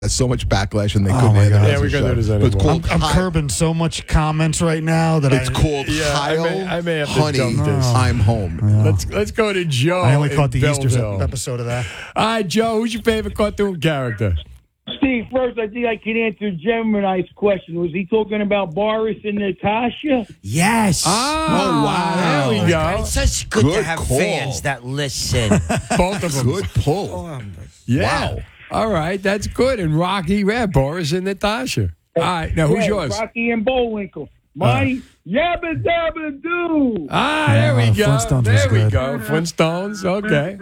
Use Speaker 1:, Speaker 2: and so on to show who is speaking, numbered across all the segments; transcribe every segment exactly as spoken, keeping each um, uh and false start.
Speaker 1: so much backlash and they
Speaker 2: Oh,
Speaker 1: couldn't
Speaker 2: my
Speaker 1: air the
Speaker 2: God.
Speaker 1: rest
Speaker 3: Yeah,
Speaker 1: of
Speaker 3: we
Speaker 1: the
Speaker 3: couldn't
Speaker 1: show.
Speaker 3: do this
Speaker 1: But it's
Speaker 3: anymore.
Speaker 1: called
Speaker 2: I'm, I'm
Speaker 1: Hi-
Speaker 2: curbing so much comments right now that
Speaker 1: It's
Speaker 2: I,
Speaker 1: called
Speaker 3: Yeah, I
Speaker 1: Kyle.
Speaker 3: may- I may have to
Speaker 1: Honey,
Speaker 3: dump this.
Speaker 1: I'm home.
Speaker 3: Let's let's go to Joe.
Speaker 2: I only
Speaker 3: in
Speaker 2: caught the Easter
Speaker 3: Belleville.
Speaker 2: episode of that.
Speaker 3: All right, Joe, who's your favorite cartoon character?
Speaker 4: Steve, first, I think I can answer Gemini's question. Was he talking about Boris and Natasha?
Speaker 5: Yes.
Speaker 3: Oh, wow. There we go.
Speaker 5: It's such good, to
Speaker 1: Good
Speaker 5: have
Speaker 1: call.
Speaker 5: fans that listen.
Speaker 3: Both of them.
Speaker 1: Good pull.
Speaker 3: Yeah.
Speaker 1: Wow.
Speaker 3: All right, that's good. And Rocky, yeah, Boris and Natasha. All right, now who's
Speaker 4: Yeah,
Speaker 3: yours?
Speaker 4: Rocky and Bullwinkle. Mine, Yabba Dabba Doo.
Speaker 3: Ah, there we
Speaker 2: Yeah,
Speaker 3: go.
Speaker 2: Flintstones
Speaker 3: there
Speaker 2: was
Speaker 3: we
Speaker 2: good.
Speaker 3: go. Flintstones. Okay.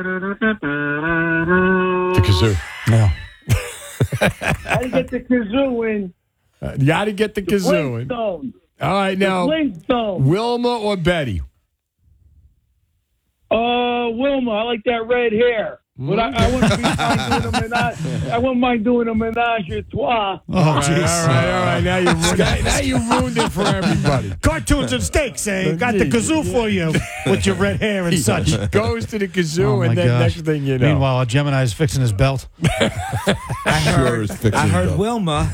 Speaker 3: The kazoo.
Speaker 2: Yeah.
Speaker 4: How do you get the kazoo in?
Speaker 3: Uh, you got to get the kazoo. in.
Speaker 4: Flintstones.
Speaker 3: All right, now
Speaker 4: Flintstones.
Speaker 3: Wilma or Betty?
Speaker 4: Uh, Wilma, I like that red hair. But I, I wouldn't be mind doing a menage. I wouldn't mind doing a menage a trois.
Speaker 2: Oh,
Speaker 3: All right,
Speaker 2: jeez.
Speaker 3: all right, all right. Now you ruined, now, now you ruined it for everybody.
Speaker 2: Cartoons and steaks, eh? Got the kazoo for you with your red hair and such.
Speaker 3: He goes to the kazoo,
Speaker 2: Oh, my
Speaker 3: and then
Speaker 2: gosh.
Speaker 3: next thing you know.
Speaker 2: Meanwhile, Gemini's fixing his belt.
Speaker 1: Sure is fixing
Speaker 5: I heard
Speaker 1: it, though.
Speaker 5: Wilma.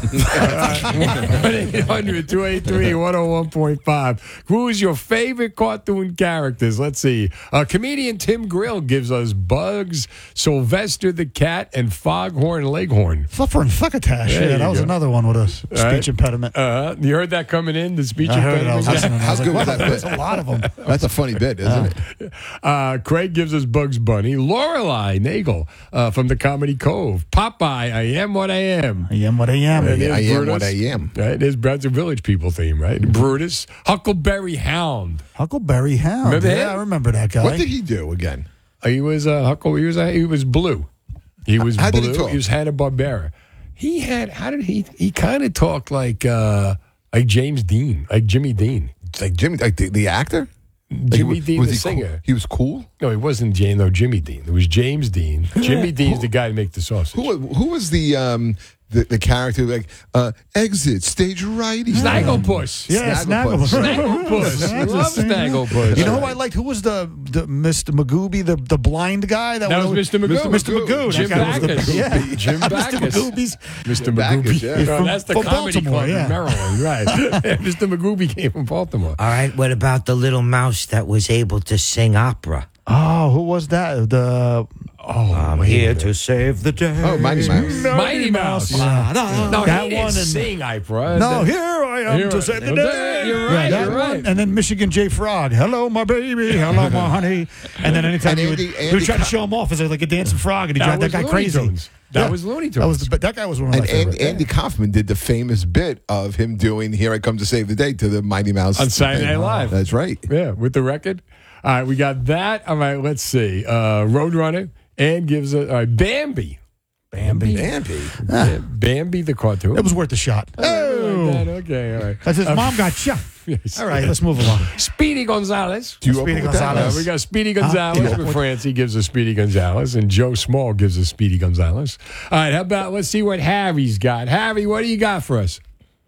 Speaker 3: one eight hundred two eight three one oh one point five. Who's your favorite cartoon characters? Let's see. Uh, comedian Tim Grill gives us Bugs, Sylvester the Cat, and Foghorn Leghorn.
Speaker 2: Fluffer and Fuckatash.
Speaker 3: There
Speaker 2: Yeah,
Speaker 3: you
Speaker 2: that was
Speaker 3: go.
Speaker 2: another one with a speech
Speaker 3: right.
Speaker 2: impediment.
Speaker 3: Uh, you heard that coming in, the speech
Speaker 2: I heard it. I was
Speaker 3: impediment?
Speaker 2: listening. I
Speaker 1: How
Speaker 2: was like,
Speaker 1: good was
Speaker 2: wow,
Speaker 1: that
Speaker 2: there's
Speaker 1: bit?
Speaker 2: a lot of them.
Speaker 1: That's a funny bit, isn't it?
Speaker 3: Uh, Craig gives us Bugs Bunny. Lorelei Nagel uh, from the Comedy Cove. Popeye, I am what I am.
Speaker 2: I am what I am.
Speaker 3: And
Speaker 1: I
Speaker 3: there's
Speaker 1: am
Speaker 3: Brutus.
Speaker 1: what I am.
Speaker 3: Right, there's Bradford Village People theme, right? Brutus. Huckleberry Hound.
Speaker 2: Huckleberry Hound.
Speaker 3: Remember
Speaker 2: yeah,
Speaker 3: him?
Speaker 2: I remember that guy.
Speaker 1: What did he do again?
Speaker 3: Uh, He was uh, Huckle. He was uh, he was blue. He was
Speaker 1: How
Speaker 3: blue.
Speaker 1: did he talk?
Speaker 3: was Hanna Barbera. He had. How did he? He kind of talked like uh, like James Dean, like Jimmy Dean.
Speaker 1: Like Jimmy, like the, the actor? Like,
Speaker 3: Jimmy
Speaker 1: was-
Speaker 3: Dean,
Speaker 1: was
Speaker 3: the
Speaker 1: he cool?
Speaker 3: singer.
Speaker 1: He was cool?
Speaker 3: No, he wasn't Jane. No, Jimmy Dean. It was James Dean. Jimmy Dean's the guy to make the sausage.
Speaker 1: Who who was the um the, the character like uh exit stage right? He's
Speaker 3: Snagglepuss.
Speaker 2: Yeah,
Speaker 1: Snagglepuss.
Speaker 3: Snagglepuss.
Speaker 2: Snagglepuss.
Speaker 3: Love Snagglepuss.
Speaker 2: You know who I liked? Who was the, the Mister Magooby, the, the blind guy?
Speaker 3: That was Mister Magoo.
Speaker 2: Mister Magoo.
Speaker 3: Jim
Speaker 2: That guy was the-
Speaker 3: Backus.
Speaker 2: yeah.
Speaker 3: Jim
Speaker 2: Mister
Speaker 3: Backus.
Speaker 2: Magooby's.
Speaker 3: Mister
Speaker 1: Backus,
Speaker 3: Magooby.
Speaker 1: yeah.
Speaker 3: No,
Speaker 2: From-
Speaker 3: that's the
Speaker 2: from
Speaker 3: comedy
Speaker 2: Baltimore,
Speaker 3: club
Speaker 2: yeah.
Speaker 3: in Maryland, right? Mister Magooby came from Baltimore.
Speaker 5: All right, what about the little mouse that was able to sing opera?
Speaker 2: Oh, who was that? The
Speaker 3: Oh,
Speaker 5: I'm
Speaker 3: wait a
Speaker 5: here
Speaker 3: minute.
Speaker 5: to save the day.
Speaker 1: Oh, Mighty Mouse.
Speaker 3: Mighty Mouse.
Speaker 5: Ah, da,
Speaker 3: No,
Speaker 2: That
Speaker 3: he didn't
Speaker 2: one and-
Speaker 3: sing opera.
Speaker 2: No,
Speaker 3: That-
Speaker 2: here I am
Speaker 3: Here
Speaker 2: to
Speaker 3: I-
Speaker 2: save the
Speaker 3: You're
Speaker 2: day.
Speaker 3: right,
Speaker 2: that
Speaker 3: you're
Speaker 2: one.
Speaker 3: right.
Speaker 2: And then Michigan J. Frog. Hello, my baby. Hello, my honey. And then anytime
Speaker 1: And
Speaker 2: you would,
Speaker 1: Andy-
Speaker 2: you would
Speaker 1: Andy
Speaker 2: try to
Speaker 1: Co-
Speaker 2: show him off as like a dancing frog, and he drive that
Speaker 3: was
Speaker 2: guy
Speaker 3: Looney
Speaker 2: crazy.
Speaker 3: Tunes. That
Speaker 2: Yeah.
Speaker 3: was Looney Tunes.
Speaker 2: That was the, that guy was one of my
Speaker 1: And Andy,
Speaker 2: favorites.
Speaker 1: Andy Kaufman did the famous bit of him doing "Here I Come to Save the Day" to the Mighty Mouse
Speaker 3: On Saturday Night
Speaker 1: thing.
Speaker 3: Live.
Speaker 1: That's right.
Speaker 3: Yeah, with the record. All right, we got that. All right, let's see. Uh, Roadrunner and gives a all right, Bambi. Bambi.
Speaker 1: Bambi.
Speaker 3: Yeah, Bambi the cartoon.
Speaker 2: It was worth a shot.
Speaker 3: Oh, like
Speaker 2: Oh,
Speaker 3: that. Okay, all right.
Speaker 2: that's his
Speaker 3: Uh,
Speaker 2: mom got shot.
Speaker 3: yes.
Speaker 2: All right, let's move along.
Speaker 3: Speedy Gonzalez.
Speaker 1: Do you
Speaker 2: Speedy
Speaker 1: open with that?
Speaker 2: Gonzalez.
Speaker 3: Uh, we got Speedy Gonzalez.
Speaker 2: Huh?
Speaker 3: With Francie gives us Speedy Gonzalez, and Joe Small gives us Speedy Gonzalez. All right, how about let's see what Harry's got. Harry, what do you got for us?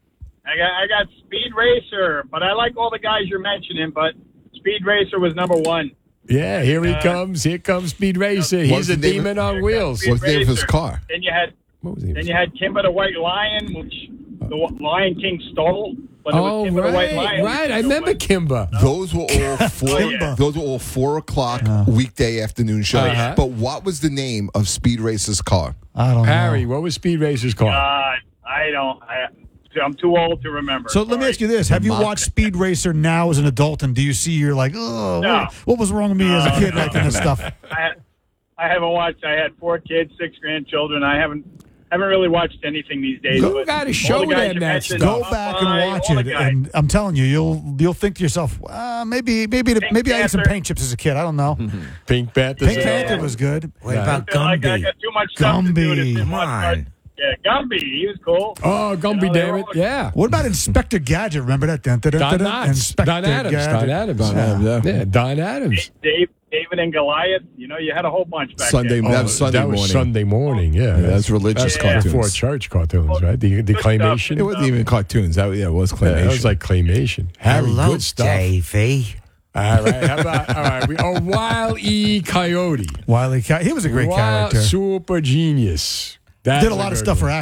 Speaker 6: I got I got Speed Racer, but I like all the guys you're mentioning, but Speed Racer was number one.
Speaker 3: Yeah, here he comes. Here comes Speed Racer. He's
Speaker 1: What's
Speaker 3: a
Speaker 1: the name
Speaker 3: demon
Speaker 1: of-
Speaker 3: on wheels.
Speaker 1: What's the name of his
Speaker 6: Racer.
Speaker 1: car?
Speaker 6: Then you had
Speaker 3: What was he?
Speaker 6: then you had Kimber the White Lion, which the Lion King stole. But it
Speaker 3: Oh,
Speaker 6: was Kimber the White
Speaker 3: right,
Speaker 6: Lion.
Speaker 3: right. I remember Kimber.
Speaker 1: Those were all four.
Speaker 6: yeah.
Speaker 1: Those were all four o'clock weekday afternoon shows.
Speaker 3: Uh-huh.
Speaker 1: But what was the name of Speed Racer's car?
Speaker 2: I don't
Speaker 3: Harry,
Speaker 2: know.
Speaker 3: what was Speed Racer's car?
Speaker 6: Uh, I don't. I, I'm too old to remember.
Speaker 2: So let me ask you this: Have you
Speaker 1: Mock.
Speaker 2: watched Speed Racer now as an adult, and do you see you're like, oh,
Speaker 6: No.
Speaker 2: what, what was wrong with me as a kid,
Speaker 6: no.
Speaker 2: that kind of stuff?
Speaker 6: I, I haven't watched. I had four kids, six grandchildren. I haven't haven't really watched anything these days.
Speaker 3: Go
Speaker 6: but
Speaker 3: gotta
Speaker 6: all
Speaker 3: show
Speaker 6: the guys
Speaker 3: them
Speaker 6: you
Speaker 3: that
Speaker 6: mentioned,
Speaker 3: stuff.
Speaker 2: Go back
Speaker 6: Popeye,
Speaker 2: and watch
Speaker 6: all the
Speaker 2: it,
Speaker 6: guys.
Speaker 2: and I'm telling you, you'll you'll think to yourself, uh, maybe maybe the,
Speaker 6: Pink
Speaker 2: maybe I ate some
Speaker 6: Panther.
Speaker 2: paint chips as a kid. I don't know.
Speaker 3: Pink Panther.
Speaker 2: Pink Panther was good.
Speaker 5: What
Speaker 3: Yeah.
Speaker 5: about
Speaker 6: I, got- I
Speaker 5: Gumby?
Speaker 6: got too much stuff to do to
Speaker 2: Gumby.
Speaker 6: do
Speaker 5: Come
Speaker 6: much.
Speaker 5: on.
Speaker 6: Yeah, Gumby, he was cool.
Speaker 3: Oh, Gumby,
Speaker 6: You know, they
Speaker 3: damn
Speaker 6: were
Speaker 3: it.
Speaker 6: all-
Speaker 3: Yeah.
Speaker 2: What about Inspector Gadget? Remember that? Dun, dun, dun,
Speaker 3: Don
Speaker 2: dun, dun.
Speaker 3: Knotts.
Speaker 2: Inspector
Speaker 3: Don Adams.
Speaker 2: Gadget.
Speaker 3: Don Adams.
Speaker 1: Don Adams, yeah.
Speaker 3: Yeah, Don Adams.
Speaker 6: Dave, David and Goliath. You know, you had a whole bunch back
Speaker 1: Sunday
Speaker 6: then.
Speaker 1: that was Sunday
Speaker 3: that was
Speaker 1: morning.
Speaker 3: Sunday morning, yeah.
Speaker 1: Yeah, that's religious
Speaker 3: That's
Speaker 1: cartoons.
Speaker 3: before church cartoons, right? The, the
Speaker 6: Good stuff.
Speaker 3: claymation.
Speaker 1: It wasn't even cartoons. That yeah, it was
Speaker 3: Yeah,
Speaker 1: claymation.
Speaker 3: it was like claymation. Harry,
Speaker 5: Hello,
Speaker 3: good stuff.
Speaker 5: Davey.
Speaker 3: All right, how about, all right, we, oh, Wile E. Coyote.
Speaker 2: Wile E. Coyote. He was a great
Speaker 3: Wild
Speaker 2: character.
Speaker 3: super genius. That's
Speaker 2: Did a lot of
Speaker 3: good
Speaker 2: stuff
Speaker 3: one.
Speaker 2: for actors.